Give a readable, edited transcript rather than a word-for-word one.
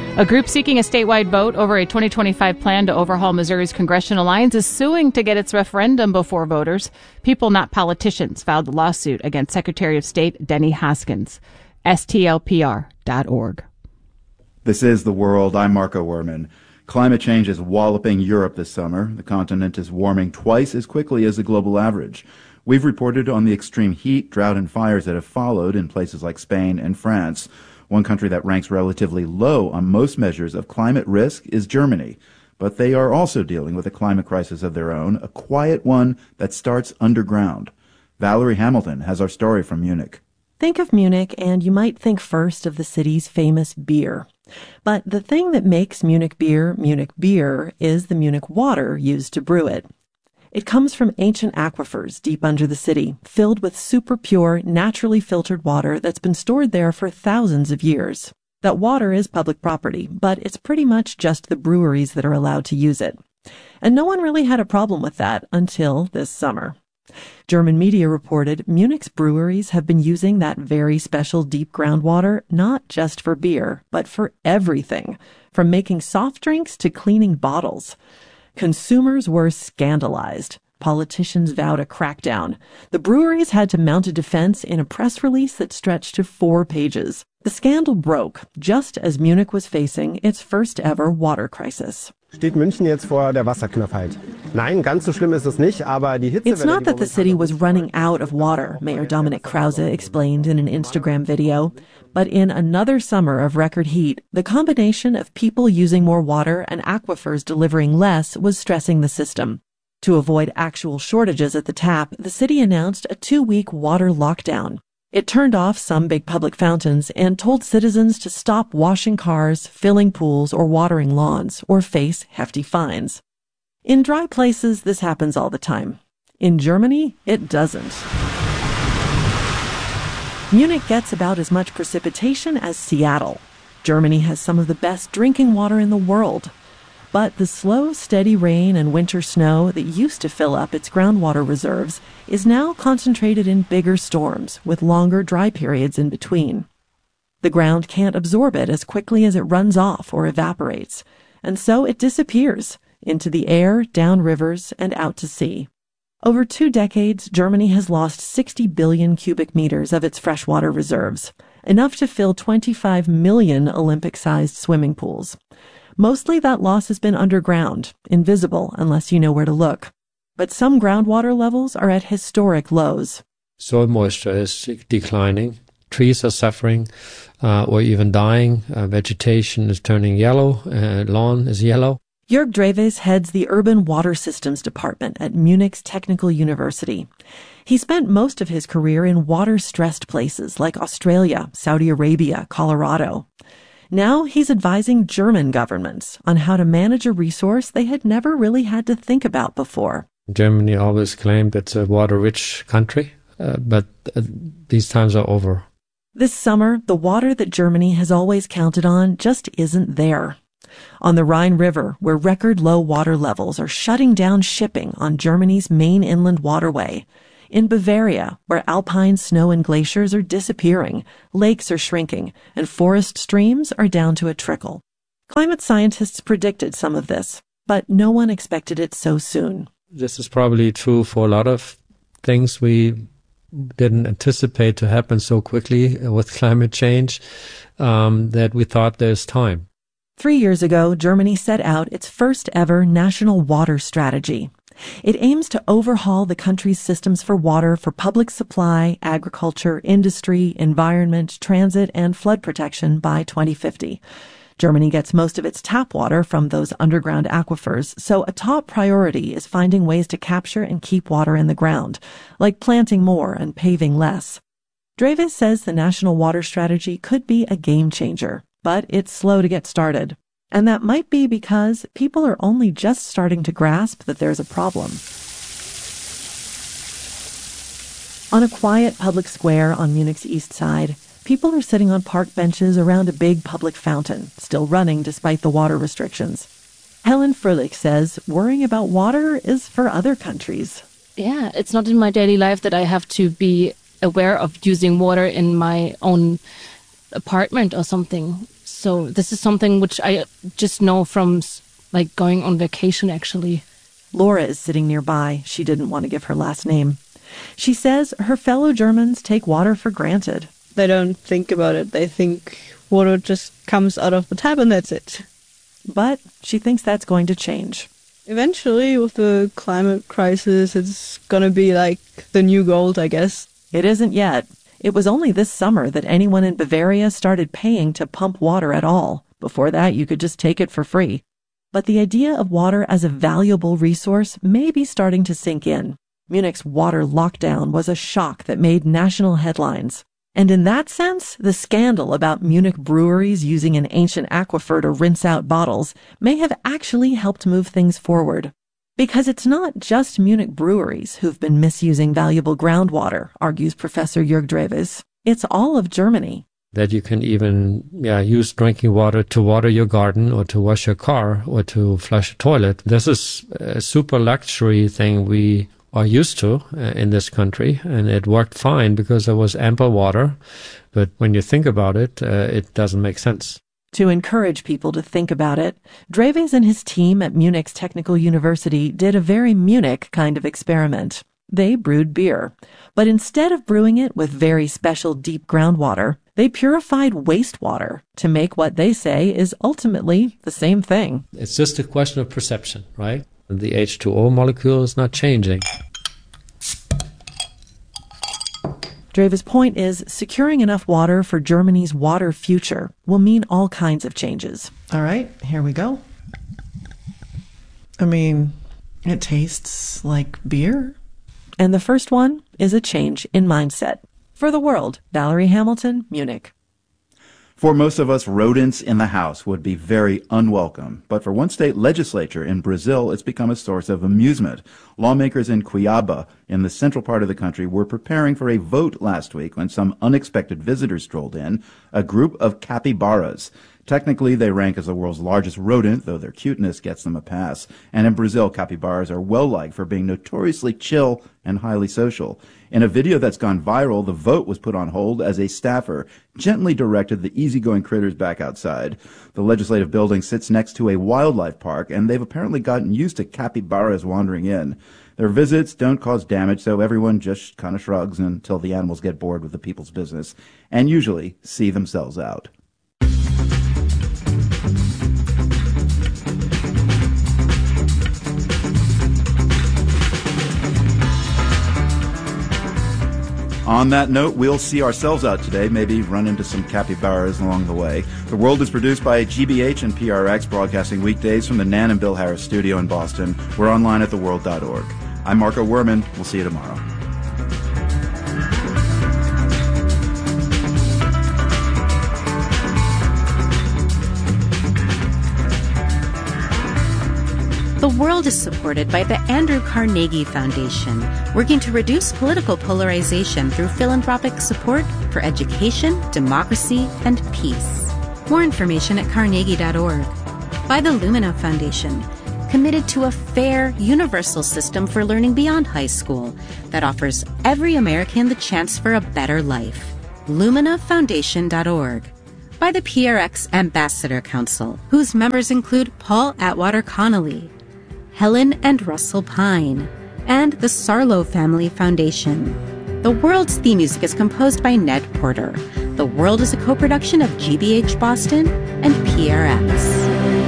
A group seeking a statewide vote over a 2025 plan to overhaul Missouri's congressional lines is suing to get its referendum before voters. People, not politicians, filed the lawsuit against Secretary of State Denny Hoskins. STLPR.org. This is The World. I'm Marco Werman. Climate change is walloping Europe this summer. The continent is warming twice as quickly as the global average. We've reported on the extreme heat, drought, and fires that have followed in places like Spain and France. One country that ranks relatively low on most measures of climate risk is Germany. But they are also dealing with a climate crisis of their own, a quiet one that starts underground. Valerie Hamilton has our story from Munich. Think of Munich, and you might think first of the city's famous beer. But the thing that makes Munich beer is the Munich water used to brew it. It comes from ancient aquifers deep under the city, filled with super pure, naturally filtered water that's been stored there for thousands of years. That water is public property, but it's pretty much just the breweries that are allowed to use it. And no one really had a problem with that until this summer. German media reported Munich's breweries have been using that very special deep groundwater not just for beer, but for everything, from making soft drinks to cleaning bottles. Consumers were scandalized. Politicians vowed a crackdown. The breweries had to mount a defense in a press release that stretched to 4 pages. The scandal broke just as Munich was facing its first ever water crisis. Steht München jetzt vor der Wasserknappheit? Nein, ganz so schlimm ist es nicht, aber die Hitzewelle... It's not that the city was running out of water, Mayor Dominik Krause explained in an Instagram video. But in another summer of record heat, the combination of people using more water and aquifers delivering less was stressing the system. To avoid actual shortages at the tap, the city announced a 2-week water lockdown. It turned off some big public fountains and told citizens to stop washing cars, filling pools, or watering lawns, or face hefty fines. In dry places, this happens all the time. In Germany, it doesn't. Munich gets about as much precipitation as Seattle. Germany has some of the best drinking water in the world. But the slow, steady rain and winter snow that used to fill up its groundwater reserves is now concentrated in bigger storms with longer dry periods in between. The ground can't absorb it as quickly as it runs off or evaporates, and so it disappears into the air, down rivers, and out to sea. Over 2 decades, Germany has lost 60 billion cubic meters of its freshwater reserves, enough to fill 25 million Olympic-sized swimming pools. Mostly that loss has been underground, invisible unless you know where to look. But some groundwater levels are at historic lows. Soil moisture is declining. Trees are suffering or even dying. Vegetation is turning yellow. Lawn is yellow. Jörg Dreves heads the Urban Water Systems Department at Munich's Technical University. He spent most of his career in water-stressed places like Australia, Saudi Arabia, Colorado. Now he's advising German governments on how to manage a resource they had never really had to think about before. Germany always claimed it's a water-rich country, but these times are over. This summer, the water that Germany has always counted on just isn't there. On the Rhine River, where record low water levels are shutting down shipping on Germany's main inland waterway. In Bavaria, where alpine snow and glaciers are disappearing, lakes are shrinking, and forest streams are down to a trickle. Climate scientists predicted some of this, but no one expected it so soon. This is probably true for a lot of things we didn't anticipate to happen so quickly with climate change, that we thought there's time. 3 years ago, Germany set out its first ever national water strategy. It aims to overhaul the country's systems for water for public supply, agriculture, industry, environment, transit, and flood protection by 2050. Germany gets most of its tap water from those underground aquifers, so a top priority is finding ways to capture and keep water in the ground, like planting more and paving less. Dreves says the national water strategy could be a game changer, but it's slow to get started. And that might be because people are only just starting to grasp that there's a problem. On a quiet public square on Munich's east side, people are sitting on park benches around a big public fountain, still running despite the water restrictions. Helen Fröhlich says worrying about water is for other countries. Yeah, it's not in my daily life that I have to be aware of using water in my own apartment or something. So this is something which I just know from like going on vacation, actually. Laura is sitting nearby. She didn't want to give her last name. She says her fellow Germans take water for granted. They don't think about it. They think water just comes out of the tap and that's it. But she thinks that's going to change. Eventually, with the climate crisis, it's going to be like the new gold, I guess. It isn't yet. It was only this summer that anyone in Bavaria started paying to pump water at all. Before that, you could just take it for free. But the idea of water as a valuable resource may be starting to sink in. Munich's water lockdown was a shock that made national headlines. And in that sense, the scandal about Munich breweries using an ancient aquifer to rinse out bottles may have actually helped move things forward. Because it's not just Munich breweries who've been misusing valuable groundwater, argues Professor Jörg Dreves. It's all of Germany. That you can even use drinking water to water your garden or to wash your car or to flush a toilet. This is a super luxury thing we are used to in this country, and it worked fine because there was ample water. But when you think about it, it doesn't make sense. To encourage people to think about it, Dreves and his team at Munich's Technical University did a very Munich kind of experiment. They brewed beer, but instead of brewing it with very special deep groundwater, they purified wastewater to make what they say is ultimately the same thing. It's just a question of perception, right? The H2O molecule is not changing. Dreves' point is securing enough water for Germany's water future will mean all kinds of changes. All right, here we go. I mean, it tastes like beer. And the first one is a change in mindset. For the world, Valerie Hamilton, Munich. For most of us, rodents in the house would be very unwelcome. But for one state legislature in Brazil, it's become a source of amusement. Lawmakers in Cuiabá, in the central part of the country, were preparing for a vote last week when some unexpected visitors strolled in, a group of capybaras. Technically, they rank as the world's largest rodent, though their cuteness gets them a pass. And in Brazil, capybaras are well-liked for being notoriously chill and highly social. In a video that's gone viral, the vote was put on hold as a staffer gently directed the easygoing critters back outside. The legislative building sits next to a wildlife park, and they've apparently gotten used to capybaras wandering in. Their visits don't cause damage, so everyone just kind of shrugs until the animals get bored with the people's business, and usually see themselves out. On that note, we'll see ourselves out today, maybe run into some capybaras along the way. The World is produced by GBH and PRX, broadcasting weekdays from the Nan and Bill Harris studio in Boston. We're online at theworld.org. I'm Marco Werman. We'll see you tomorrow. The World is supported by the Andrew Carnegie Foundation, working to reduce political polarization through philanthropic support for education, democracy, and peace. More information at carnegie.org. By the Lumina Foundation, committed to a fair, universal system for learning beyond high school that offers every American the chance for a better life. LuminaFoundation.org. By the PRX Ambassador Council, whose members include Paul Atwater Connolly, Helen and Russell Pine, and the Sarlo Family Foundation. The World's theme music is composed by Ned Porter. The World is a co-production of GBH Boston and PRX.